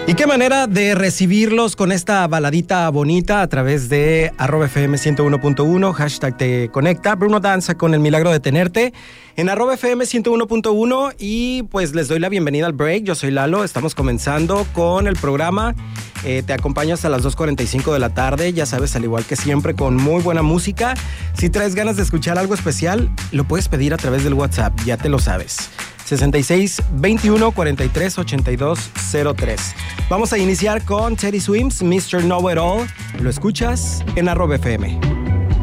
Y qué manera de recibirlos con esta baladita bonita a través de @FM 101.1, hashtag te conecta. Bruno Danza con El Milagro de Tenerte en @FM 101.1 y pues les doy la bienvenida al break. Yo soy Lalo, estamos comenzando con el programa. Te acompaño hasta las 2:45 de la tarde, ya sabes, al igual que siempre, con muy buena música. Si traes ganas de escuchar algo especial, lo puedes pedir a través del WhatsApp, ya te lo sabes. 66 21 43 82 03. Vamos a iniciar con Teddy Swims, Mr. Know It All. Lo escuchas en @FM.